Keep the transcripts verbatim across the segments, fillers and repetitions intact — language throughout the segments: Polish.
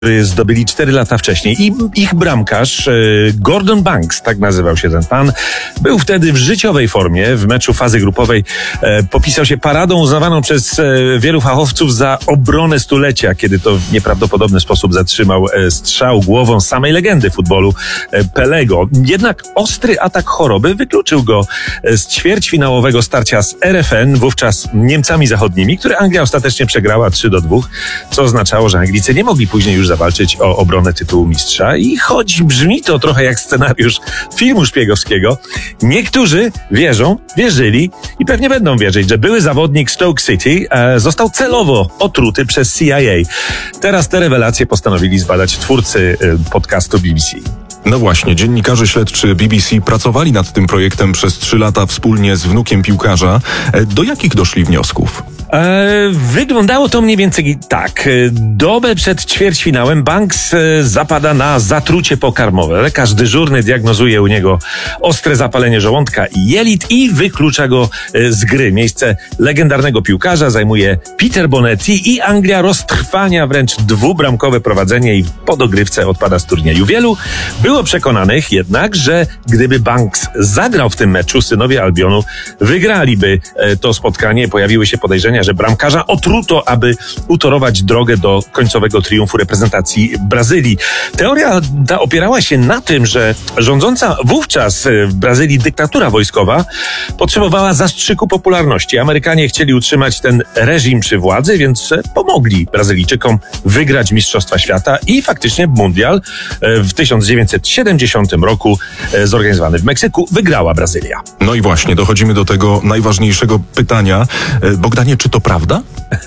zdobyli cztery lata wcześniej. I ich bramkarz, Gordon Banks, tak nazywał się ten pan, był wtedy w życiowej formie. W meczu fazy grupowej popisał się paradą uznawaną przez wielu fachowców za obronę stulecia, kiedy to w nieprawdopodobny sposób zatrzymał strzał głową samej legendy futbolu Pelego. Jednak ostry atak choroby wykluczył go z ćwierćfinałowego starcia z R F N, wówczas Niemcami Zachodnimi, które Anglia ostatecznie przegrała trzy do dwóch, co oznaczało, że Anglicy nie mogli później już zawalczyć o obronę tytułu mistrza. I choć brzmi to trochę jak scenariusz filmu szpiegowskiego, niektórzy wierzą, wierzyli i pewnie będą wierzyć, że były zawodnik Stoke City e, został celowo otruty przez C I A. Teraz te rewelacje postanowili zbadać twórcy e, podcastu B B C. No właśnie, dziennikarze śledczy B B C pracowali nad tym projektem przez trzy lata wspólnie z wnukiem piłkarza. Do jakich doszli wniosków? E, wyglądało to mniej więcej tak. Dobę przed ćwierćfinałem Banks zapada na zatrucie pokarmowe. Lekarz dyżurny diagnozuje u niego ostre zapalenie żołądka i jelit i wyklucza go z gry. Miejsce legendarnego piłkarza zajmuje Peter Bonetti i Anglia roztrwania wręcz dwubramkowe prowadzenie i po dogrywce odpada z turnieju. Wielu było przekonanych jednak, że gdyby Banks zagrał w tym meczu, synowie Albionu wygraliby to spotkanie. Pojawiły się podejrzenia, że bramkarza otruto, aby utorować drogę do końcowego triumfu reprezentacji Brazylii. Teoria ta opierała się na tym, że rządząca wówczas w Brazylii dyktatura wojskowa potrzebowała zastrzyku popularności. Amerykanie chcieli utrzymać ten reżim przy władzy, więc pomogli Brazylijczykom wygrać Mistrzostwa Świata i faktycznie mundial w tysiąc dziewięćset siedemdziesiątym roku zorganizowany w Meksyku wygrała Brazylia. No i właśnie, dochodzimy do tego najważniejszego pytania. Bogdanie, czy to prawda?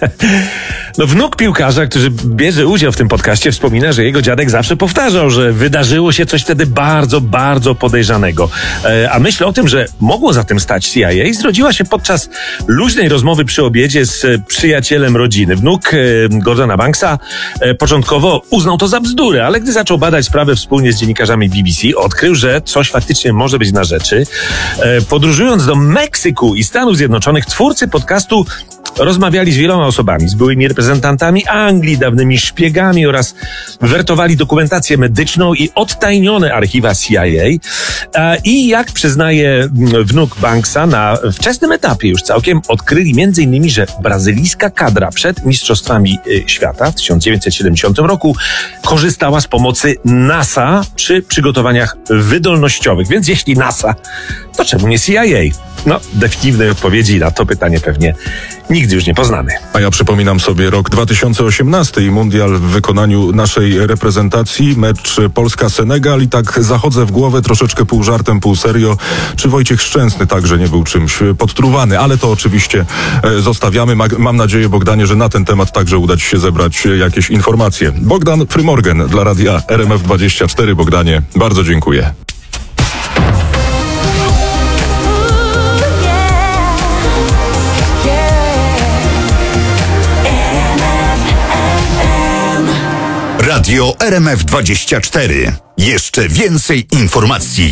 No, wnuk piłkarza, który bierze udział w tym podcaście, wspomina, że jego dziadek zawsze powtarzał, że wydarzyło się coś wtedy bardzo, bardzo podejrzanego. E, a myśl o tym, że mogło za tym stać C I A, zrodziła się podczas luźnej rozmowy przy obiedzie z przyjacielem rodziny. Wnuk e, Gordona Banksa e, początkowo uznał to za bzdurę, ale gdy zaczął badać sprawę wspólnie z dziennikarzami B B C, odkrył, że coś faktycznie może być na rzeczy. E, podróżując do Meksyku i Stanów Zjednoczonych, twórcy podcastu rozmawiali z wieloma osobami, z byłymi reprezentantami Anglii, dawnymi szpiegami oraz wertowali dokumentację medyczną i odtajnione archiwa C I A. I jak przyznaje wnuk Banksa, na wczesnym etapie już całkiem odkryli między innymi, że brazylijska kadra przed Mistrzostwami Świata w tysiąc dziewięćset siedemdziesiątym roku korzystała z pomocy NASA przy przygotowaniach wydolnościowych. Więc jeśli NASA, to czemu nie C I A? No, definitywnej odpowiedzi na to pytanie pewnie nigdy już nie poznamy. A ja przypominam sobie rok dwa tysiące osiemnasty i mundial w wykonaniu naszej reprezentacji, mecz Polska-Senegal i tak zachodzę w głowę troszeczkę pół żartem, pół serio, czy Wojciech Szczęsny także nie był czymś podtruwany, ale to oczywiście e, zostawiamy. Ma, mam nadzieję, Bogdanie, że na ten temat także uda ci się zebrać jakieś informacje. Bogdan Frymorgan dla radia R M F dwadzieścia cztery. Bogdanie, bardzo dziękuję. Radio R M F dwadzieścia cztery. Jeszcze więcej informacji.